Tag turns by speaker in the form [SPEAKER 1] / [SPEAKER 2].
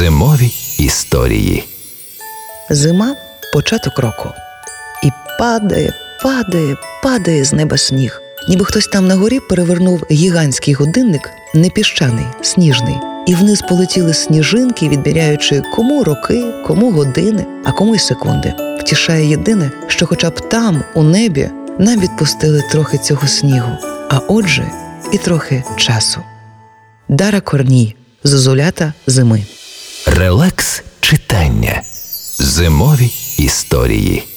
[SPEAKER 1] Зимові історії.
[SPEAKER 2] Зима – початок року. І падає з неба сніг. Ніби хтось там на горі перевернув гігантський годинник, не піщаний, сніжний. І вниз полетіли сніжинки, відміряючи кому роки, кому години, а кому й секунди. Втішає єдине, що хоча б там, у небі, нам відпустили трохи цього снігу, а отже і трохи часу. Дара Корній. Зозулята зими.
[SPEAKER 1] Релакс читання. Зимові історії.